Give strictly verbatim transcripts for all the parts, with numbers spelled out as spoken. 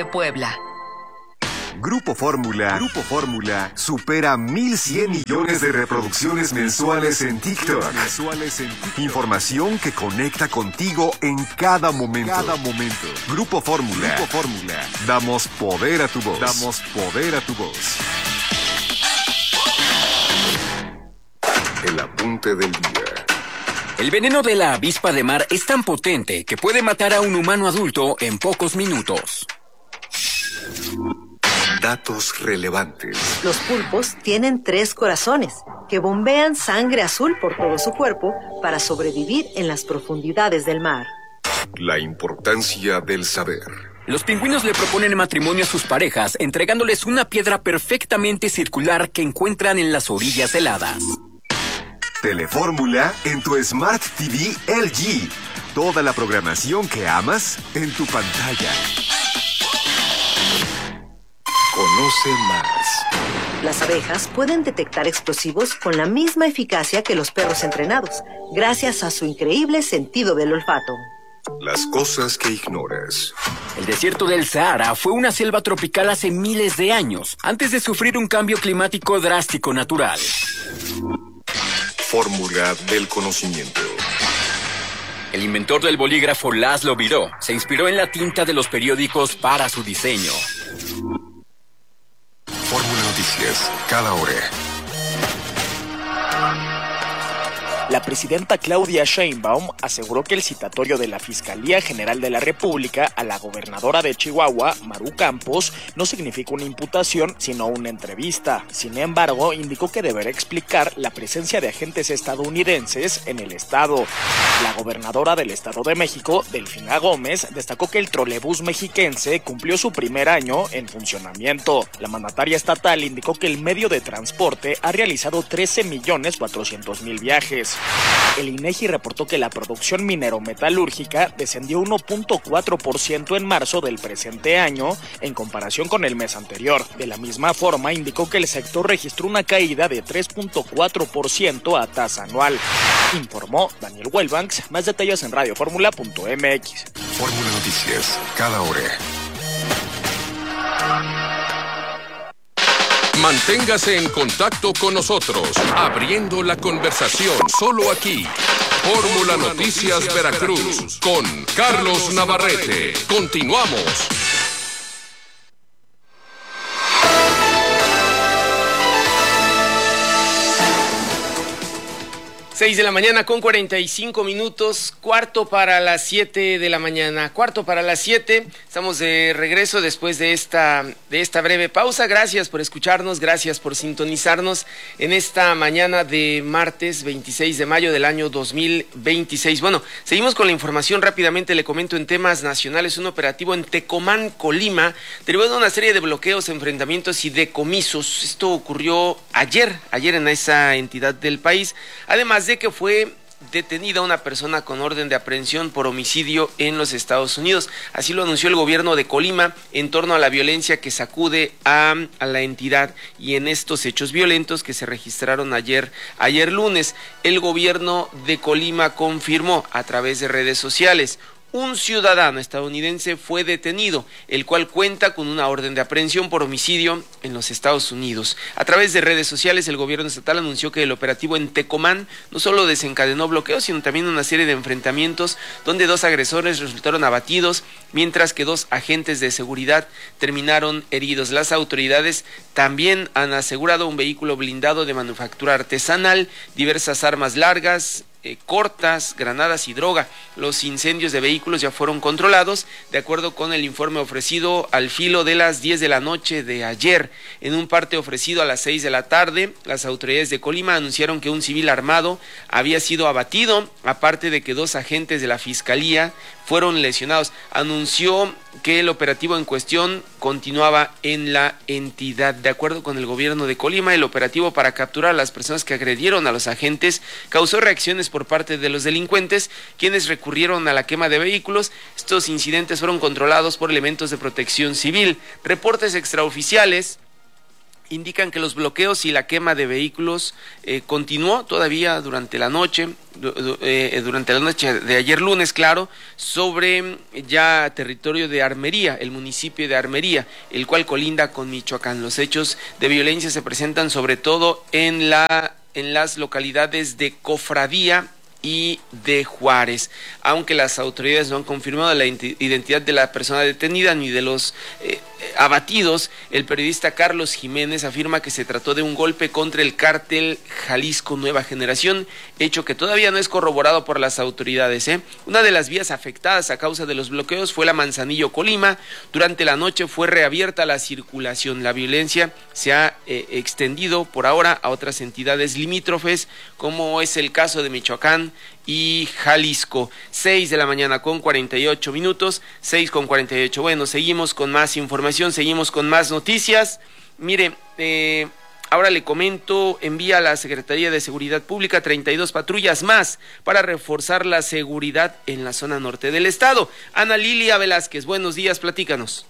Fórmula Puebla. Grupo Fórmula, Grupo Fórmula supera mil cien millones de reproducciones mensuales en TikTok. Mensuales en TikTok. Información que conecta contigo en cada momento. Cada momento. Grupo Fórmula, Grupo Fórmula. Damos poder a tu voz. Damos poder a tu voz. El apunte del día. El veneno de la avispa de mar es tan potente que puede matar a un humano adulto en pocos minutos. Datos relevantes. Los pulpos tienen tres corazones que bombean sangre azul por todo su cuerpo para sobrevivir en las profundidades del mar. La importancia del saber. Los pingüinos le proponen matrimonio a sus parejas entregándoles una piedra perfectamente circular que encuentran en las orillas heladas. Telefórmula en tu Smart T V L G. Toda la programación que amas en tu pantalla. Conoce más. Las abejas pueden detectar explosivos con la misma eficacia que los perros entrenados, gracias a su increíble sentido del olfato. Las cosas que ignoras. El desierto del Sahara fue una selva tropical hace miles de años, antes de sufrir un cambio climático drástico natural. Fórmula del conocimiento. El inventor del bolígrafo Laszlo Biró se inspiró en la tinta de los periódicos para su diseño. Fórmula Noticias, cada hora. La presidenta Claudia Sheinbaum aseguró que el citatorio de la Fiscalía General de la República a la gobernadora de Chihuahua, Maru Campos, no significa una imputación, sino una entrevista. Sin embargo, indicó que deberá explicar la presencia de agentes estadounidenses en el estado. La gobernadora del Estado de México, Delfina Gómez, destacó que el trolebús mexiquense cumplió su primer año en funcionamiento. La mandataria estatal indicó que el medio de transporte ha realizado trece millones cuatrocientos mil viajes. El INEGI reportó que la producción minero-metalúrgica descendió uno punto cuatro por ciento en marzo del presente año en comparación con el mes anterior. De la misma forma, indicó que el sector registró una caída de tres punto cuatro por ciento a tasa anual. Informó Daniel Wellbanks. Más detalles en radio fórmula punto m x. Fórmula Noticias, cada hora. Manténgase en contacto con nosotros, abriendo la conversación solo aquí. Fórmula Noticias Veracruz, con Carlos Navarrete. Continuamos. seis de la mañana con cuarenta y cinco minutos, cuarto para las siete de la mañana, cuarto para las siete, estamos de regreso después de esta, de esta breve pausa. Gracias por escucharnos, gracias por sintonizarnos en esta mañana de martes veintiséis de mayo del año dos mil veintiséis. Bueno, seguimos con la información rápidamente, le comento en temas nacionales. Un operativo en Tecomán, Colima, derivado de una serie de bloqueos, enfrentamientos y decomisos. Esto ocurrió ayer, ayer en esa entidad del país, además de que fue detenida una persona con orden de aprehensión por homicidio en los Estados Unidos. Así lo anunció el gobierno de Colima en torno a la violencia que sacude a, a la entidad y en estos hechos violentos que se registraron ayer, ayer lunes. El gobierno de Colima confirmó a través de redes sociales: un ciudadano estadounidense fue detenido, el cual cuenta con una orden de aprehensión por homicidio en los Estados Unidos. A través de redes sociales, el gobierno estatal anunció que el operativo en Tecomán no solo desencadenó bloqueos, sino también una serie de enfrentamientos donde dos agresores resultaron abatidos, mientras que dos agentes de seguridad terminaron heridos. Las autoridades también han asegurado un vehículo blindado de manufactura artesanal, diversas armas largas, Eh, cortas, granadas y droga. Los incendios de vehículos ya fueron controlados, de acuerdo con el informe ofrecido al filo de las diez de la noche de ayer. En un parte ofrecido a las seis de la tarde, las autoridades de Colima anunciaron que un civil armado había sido abatido, aparte de que dos agentes de la Fiscalía fueron lesionados. Anunció que el operativo en cuestión continuaba en la entidad. De acuerdo con el gobierno de Colima, el operativo para capturar a las personas que agredieron a los agentes causó reacciones por parte de los delincuentes, quienes recurrieron a la quema de vehículos. Estos incidentes fueron controlados por elementos de protección civil. Reportes extraoficiales indican que los bloqueos y la quema de vehículos eh, continuó todavía durante la noche, eh, durante la noche de ayer lunes, claro, sobre ya territorio de Armería, el municipio de Armería, el cual colinda con Michoacán. Los hechos de violencia se presentan sobre todo en la en las localidades de Cofradía y de Juárez, aunque las autoridades no han confirmado la identidad de la persona detenida ni de los eh, abatidos. El periodista Carlos Jiménez afirma que se trató de un golpe contra el cártel Jalisco Nueva Generación, hecho que todavía no es corroborado por las autoridades. ¿eh? Una de las vías afectadas a causa de los bloqueos fue la Manzanillo-Colima. Durante la noche fue reabierta la circulación. La violencia se ha eh, extendido por ahora a otras entidades limítrofes, como es el caso de Michoacán y Jalisco. Seis de la mañana con cuarenta y ocho minutos, seis con cuarenta y ocho. Bueno, seguimos con más información, seguimos con más noticias. Mire, eh, ahora le comento, envía a la Secretaría de Seguridad Pública treinta y dos patrullas más para reforzar la seguridad en la zona norte del estado. Ana Lilia Velázquez, buenos días, platícanos.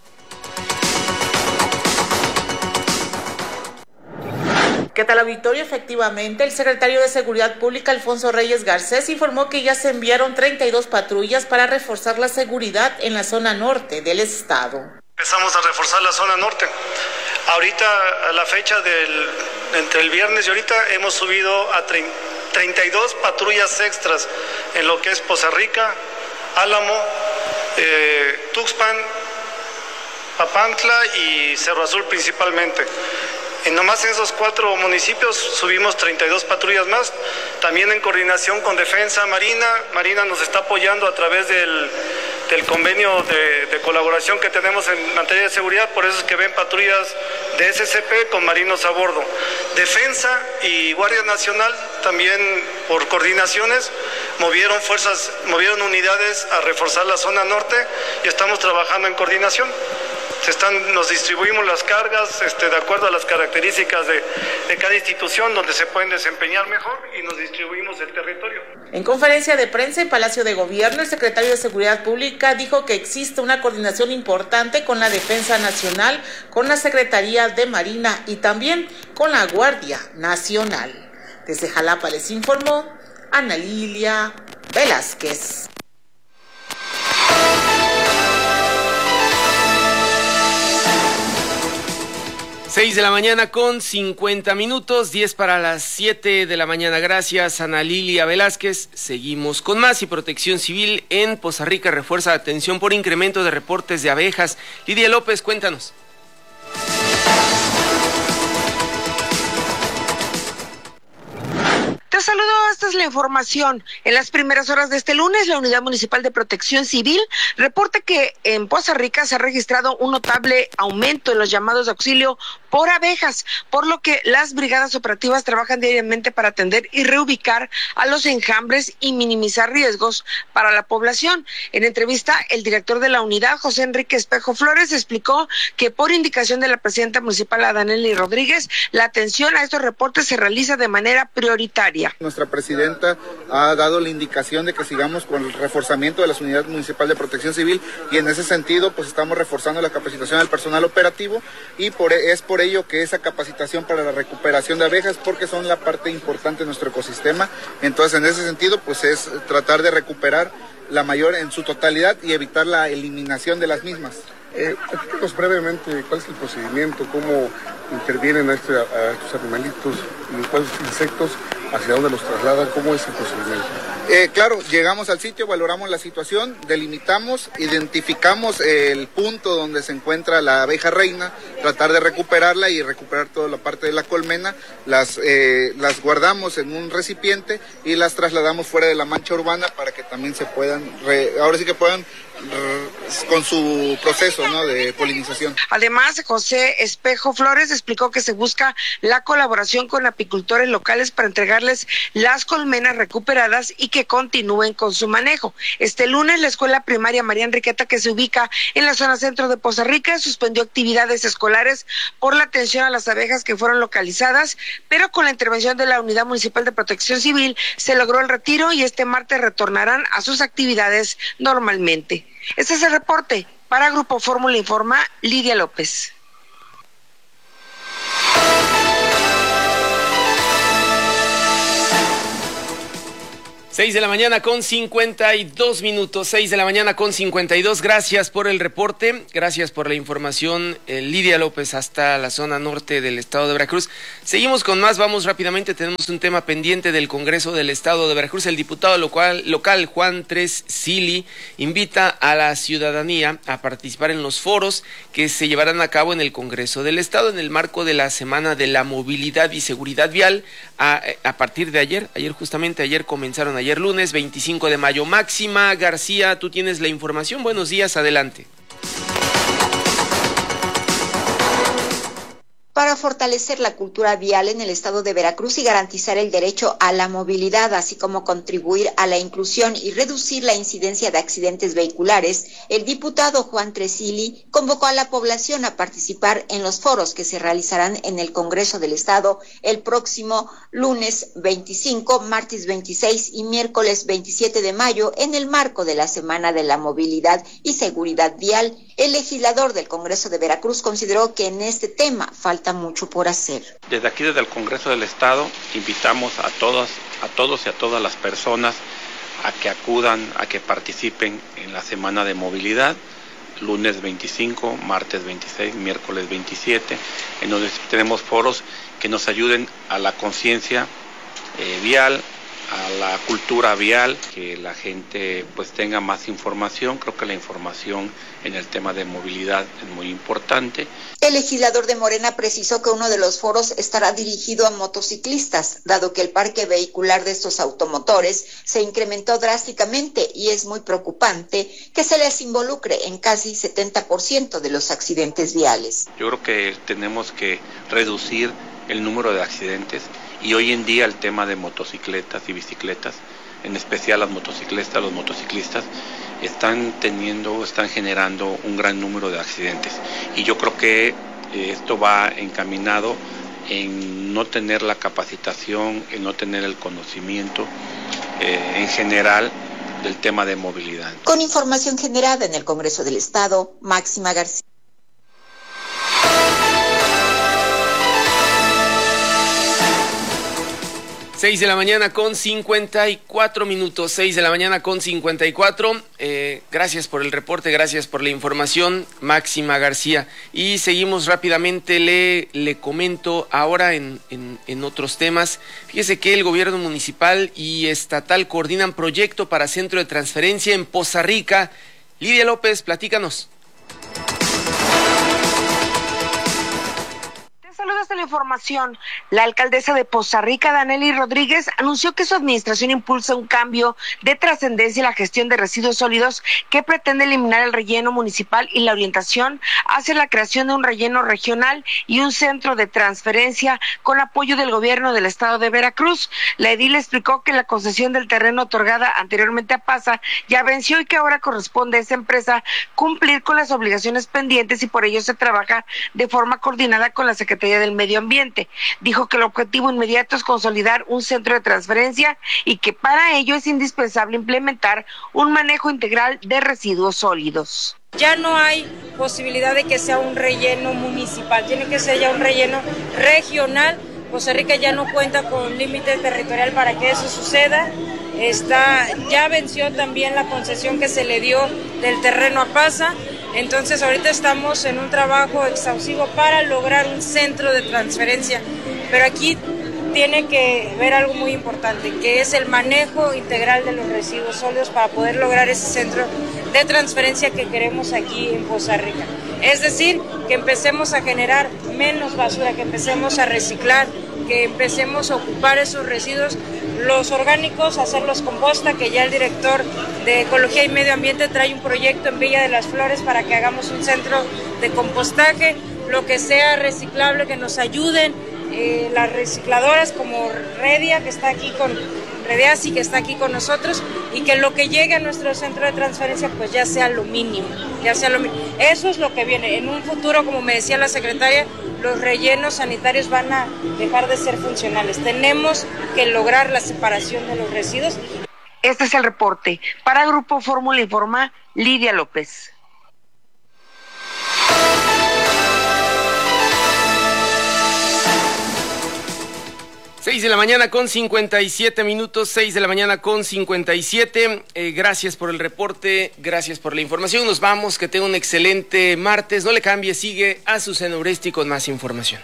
¿Qué tal, auditorio? Efectivamente, el secretario de Seguridad Pública, Alfonso Reyes Garcés, informó que ya se enviaron treinta y dos patrullas para reforzar la seguridad en la zona norte del estado. Empezamos a reforzar la zona norte. Ahorita, a la fecha del entre el viernes y ahorita, hemos subido a treinta y dos patrullas extras en lo que es Poza Rica, Álamo, eh, Tuxpan, Papantla y Cerro Azul principalmente. Y nomás en esos cuatro municipios subimos treinta y dos patrullas más, también en coordinación con Defensa Marina. Marina nos está apoyando a través del, del convenio de, de colaboración que tenemos en materia de seguridad, por eso es que ven patrullas de S C P con marinos a bordo. Defensa y Guardia Nacional también por coordinaciones movieron fuerzas, movieron unidades a reforzar la zona norte y estamos trabajando en coordinación. Se están, nos distribuimos las cargas este, de acuerdo a las características de, de cada institución donde se pueden desempeñar mejor y nos distribuimos el territorio. En conferencia de prensa en Palacio de Gobierno, el secretario de Seguridad Pública dijo que existe una coordinación importante con la Defensa Nacional, con la Secretaría de Marina y también con la Guardia Nacional. Desde Jalapa les informó Ana Lilia Velázquez. Seis de la mañana con cincuenta minutos, diez para las siete de la mañana. Gracias, Ana Lilia Velázquez. Seguimos con más. Y Protección Civil en Poza Rica refuerza la atención por incremento de reportes de abejas. Lidia López, cuéntanos. Te saludo, esta es la información. En las primeras horas de este lunes, la Unidad Municipal de Protección Civil reporta que en Poza Rica se ha registrado un notable aumento en los llamados de auxilio por abejas, por lo que las brigadas operativas trabajan diariamente para atender y reubicar a los enjambres y minimizar riesgos para la población. En entrevista, el director de la unidad, José Enrique Espejo Flores, explicó que por indicación de la presidenta municipal, Adaneli Rodríguez, la atención a estos reportes se realiza de manera prioritaria. Nuestra presidenta ha dado la indicación de que sigamos con el reforzamiento de las unidades municipales de protección civil y en ese sentido pues estamos reforzando la capacitación del personal operativo y por, es por ello que esa capacitación para la recuperación de abejas, porque son la parte importante de nuestro ecosistema, entonces en ese sentido pues es tratar de recuperar la mayor en su totalidad y evitar la eliminación de las mismas. Eh, Explícanos brevemente cuál es el procedimiento, cómo intervienen a, este, a estos animalitos y cuáles insectos, hacia dónde los trasladan, cómo es el procedimiento. Eh, claro, llegamos al sitio, valoramos la situación, delimitamos, identificamos el punto donde se encuentra la abeja reina, tratar de recuperarla y recuperar toda la parte de la colmena, las, eh, las guardamos en un recipiente y las trasladamos fuera de la mancha urbana para que también se puedan, re, ahora sí que puedan con su proceso, ¿no?, de polinización. Además, José Espejo Flores explicó que se busca la colaboración con apicultores locales para entregarles las colmenas recuperadas y que continúen con su manejo. Este lunes, la escuela primaria María Enriqueta, que se ubica en la zona centro de Poza Rica, suspendió actividades escolares por la atención a las abejas que fueron localizadas, pero con la intervención de la Unidad Municipal de Protección Civil se logró el retiro y este martes retornarán a sus actividades normalmente. Este es el reporte. Para Grupo Fórmula Informa, Lidia López. Seis de la mañana con cincuenta y dos minutos, seis de la mañana con cincuenta y dos. Gracias por el reporte, gracias por la información, eh, Lidia López, hasta la zona norte del estado de Veracruz. Seguimos con más, vamos rápidamente, tenemos un tema pendiente del Congreso del estado de Veracruz. El diputado local, local Juan Tres Sili invita a la ciudadanía a participar en los foros que se llevarán a cabo en el Congreso del estado en el marco de la Semana de la Movilidad y Seguridad Vial. A, a partir de ayer, ayer justamente ayer comenzaron ayer Ayer lunes veinticinco de mayo. Máxima García, tú tienes la información. Buenos días, adelante. Para fortalecer la cultura vial en el estado de Veracruz y garantizar el derecho a la movilidad, así como contribuir a la inclusión y reducir la incidencia de accidentes vehiculares, el diputado Juan Tres Sili convocó a la población a participar en los foros que se realizarán en el Congreso del Estado el próximo lunes veinticinco, martes veintiséis y miércoles veintisiete de mayo en el marco de la Semana de la Movilidad y Seguridad Vial. El legislador del Congreso de Veracruz consideró que en este tema falta mucho por hacer. Desde aquí, desde el Congreso del Estado, invitamos a todos, a todos y a todas las personas a que acudan, a que participen en la Semana de Movilidad, lunes veinticinco, martes veintiséis, miércoles veintisiete, en donde tenemos foros que nos ayuden a la conciencia eh, vial, a la cultura vial, que la gente pues tenga más información. Creo que la información en el tema de movilidad es muy importante. El legislador de Morena precisó que uno de los foros estará dirigido a motociclistas, dado que el parque vehicular de estos automotores se incrementó drásticamente y es muy preocupante que se les involucre en casi setenta por ciento de los accidentes viales. Yo creo que tenemos que reducir el número de accidentes. Y hoy en día el tema de motocicletas y bicicletas, en especial las motocicletas, los motociclistas, están teniendo, están generando un gran número de accidentes. Y yo creo que esto va encaminado en no tener la capacitación, en no tener el conocimiento eh, en general del tema de movilidad. Con información generada en el Congreso del Estado, Máxima García. Seis de la mañana con cincuenta y cuatro minutos, seis de la mañana con cincuenta y cuatro. Eh, gracias por el reporte, gracias por la información, Máxima García. Y seguimos rápidamente, le, le comento ahora en, en, en otros temas. Fíjese que el gobierno municipal y estatal coordinan proyecto para centro de transferencia en Poza Rica. Lidia López, platícanos. Saludos de la información. La alcaldesa de Poza Rica, Danely Rodríguez, anunció que su administración impulsa un cambio de trascendencia en la gestión de residuos sólidos que pretende eliminar el relleno municipal y la orientación hacia la creación de un relleno regional y un centro de transferencia con apoyo del gobierno del estado de Veracruz. La edil explicó que la concesión del terreno otorgada anteriormente a PASA ya venció y que ahora corresponde a esa empresa cumplir con las obligaciones pendientes y por ello se trabaja de forma coordinada con la Secretaría del Medio Ambiente. Dijo que el objetivo inmediato es consolidar un centro de transferencia y que para ello es indispensable implementar un manejo integral de residuos sólidos. Ya no hay posibilidad de que sea un relleno municipal, tiene que ser ya un relleno regional. Poza Rica ya no cuenta con límite territorial para que eso suceda. Está, ya venció también la concesión que se le dio del terreno a PASA. Entonces ahorita estamos en un trabajo exhaustivo para lograr un centro de transferencia, pero aquí tiene que ver algo muy importante, que es el manejo integral de los residuos sólidos para poder lograr ese centro de transferencia que queremos aquí en Poza Rica. Es decir, que empecemos a generar menos basura, que empecemos a reciclar, que empecemos a ocupar esos residuos, los orgánicos, hacerlos composta, que ya el director de Ecología y Medio Ambiente trae un proyecto en Villa de las Flores para que hagamos un centro de compostaje, lo que sea reciclable, que nos ayuden eh, las recicladoras como Redia, que está aquí con Redeasi, que está aquí con nosotros, y que lo que llegue a nuestro centro de transferencia pues ya sea lo mínimo, ya sea lo mínimo. Eso es lo que viene. En un futuro, como me decía la secretaria, los rellenos sanitarios van a dejar de ser funcionales. Tenemos que lograr la separación de los residuos. Este es el reporte. Para Grupo Fórmula Informa, Lidia López. seis seis de la mañana con cincuenta y siete minutos, seis de la mañana con cincuenta y siete. Eh, gracias por el reporte, gracias por la información. Nos vamos, que tenga un excelente martes. No le cambie, sigue Azucena Uresti con más información.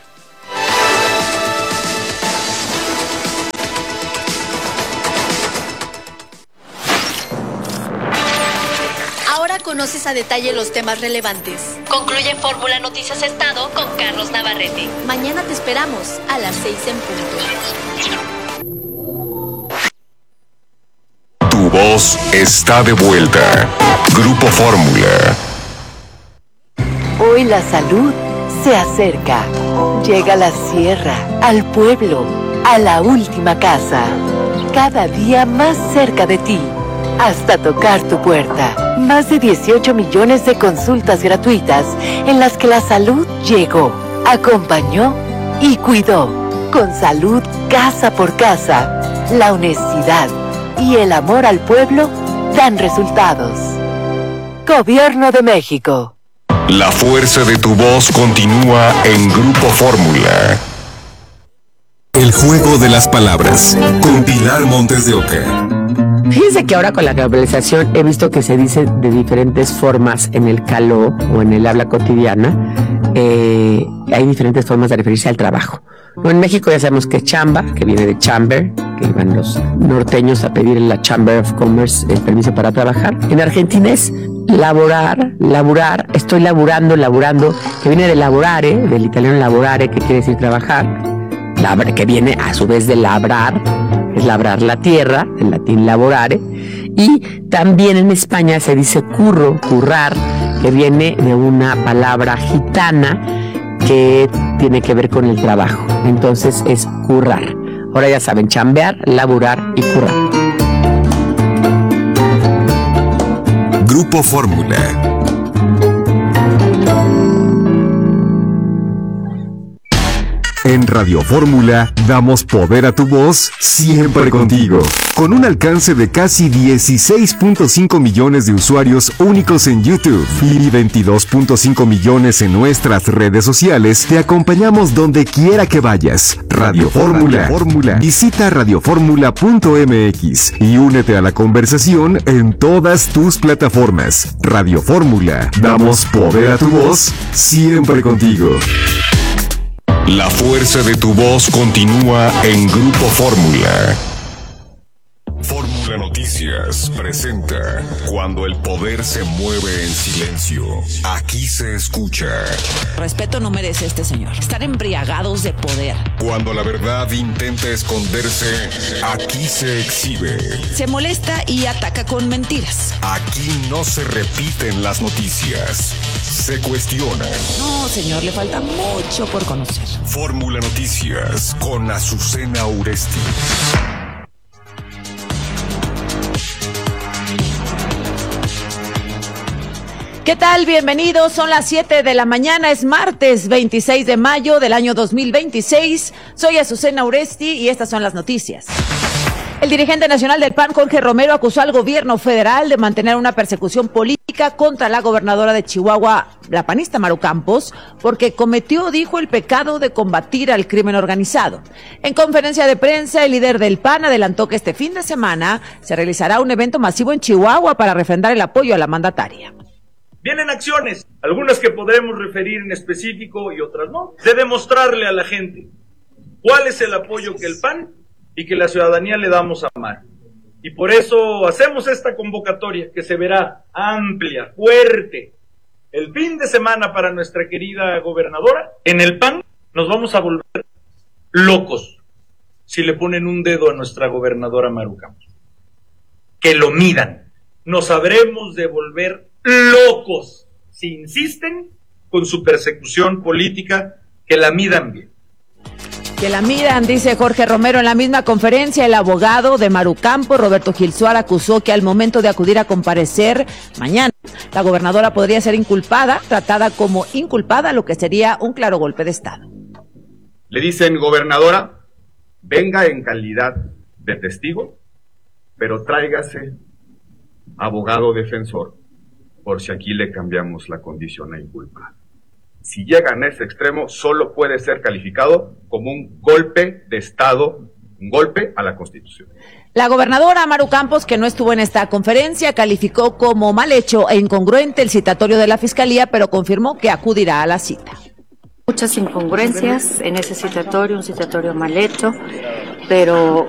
Ahora conoces a detalle los temas relevantes. Concluye Fórmula Noticias Estado con Carlos Navarrete. Mañana te esperamos a las seis en punto. Tu voz está de vuelta. Grupo Fórmula. Hoy la salud se acerca. Llega a la sierra, al pueblo, a la última casa. Cada día más cerca de ti. Hasta tocar tu puerta. Más de dieciocho millones de consultas gratuitas en las que la salud llegó, acompañó y cuidó. Con salud casa por casa, la honestidad y el amor al pueblo dan resultados. Gobierno de México. La fuerza de tu voz continúa en Grupo Fórmula. El juego de las palabras con Pilar Montes de Oca. Fíjense que ahora con la globalización he visto que se dice de diferentes formas en el caló o en el habla cotidiana. Eh, hay diferentes formas de referirse al trabajo. No, en México ya sabemos que es chamba, que viene de chamber, que iban los norteños a pedir en la Chamber of Commerce el permiso para trabajar. En Argentina es laborar, laburar, estoy laburando, laburando, que viene de laborare, del italiano laborare, que quiere decir trabajar, labra, que viene a su vez de labrar, es labrar la tierra, en latín laborare, y también en España se dice curro, currar, que viene de una palabra gitana que tiene que ver con el trabajo, entonces es currar. Ahora ya saben, chambear, laburar y currar. Grupo Fórmula. En Radio Fórmula damos poder a tu voz siempre contigo. Con un alcance de casi dieciséis punto cinco millones de usuarios únicos en YouTube y veintidós punto cinco millones en nuestras redes sociales, te acompañamos donde quiera que vayas. Radio Fórmula. Visita radio fórmula punto m x y únete a la conversación en todas tus plataformas. Radio Fórmula. Damos poder a tu voz siempre contigo. La fuerza de tu voz continúa en Grupo Fórmula. Fórmula Noticias presenta Cuando el poder se mueve en silencio. Aquí se escucha. Respeto no merece este señor. Estar embriagados de poder. Cuando la verdad intenta esconderse, aquí se exhibe. Se molesta y ataca con mentiras. Aquí no se repiten las noticias. Se cuestiona. No, señor, le falta mucho por conocer. Fórmula Noticias con Azucena Uresti. ¿Qué tal? Bienvenidos, son las siete de la mañana, es martes veintiséis de mayo del año dos mil veintiséis. Soy Azucena Uresti y estas son las noticias. El dirigente nacional del P A N, Jorge Romero, acusó al gobierno federal de mantener una persecución política contra la gobernadora de Chihuahua, la panista Maru Campos, porque cometió, dijo, el pecado de combatir al crimen organizado. En conferencia de prensa, el líder del P A N adelantó que este fin de semana se realizará un evento masivo en Chihuahua para refrendar el apoyo a la mandataria. Vienen acciones, algunas que podremos referir en específico y otras no, de demostrarle a la gente cuál es el apoyo que el P A N y que la ciudadanía le damos a Maru. Y por eso hacemos esta convocatoria que se verá amplia, fuerte, el fin de semana para nuestra querida gobernadora. En el P A N nos vamos a volver locos si le ponen un dedo a nuestra gobernadora Maru Campos. Que lo midan. Nos habremos de volver locos si insisten con su persecución política, que la midan bien. Que la midan, dice Jorge Romero. En la misma conferencia, el abogado de Maru Campos, Roberto Gilsuar, acusó que al momento de acudir a comparecer mañana, la gobernadora podría ser inculpada, tratada como inculpada, lo que sería un claro golpe de Estado. Le dicen, gobernadora, venga en calidad de testigo, pero tráigase abogado defensor, por si aquí le cambiamos la condición a inculpado. Si llegan a ese extremo, solo puede ser calificado como un golpe de Estado un golpe a la Constitución. La gobernadora Maru Campos, que no estuvo en esta conferencia, calificó como mal hecho e incongruente el citatorio de la Fiscalía, pero confirmó que acudirá a la cita. Muchas incongruencias en ese citatorio, un citatorio mal hecho, pero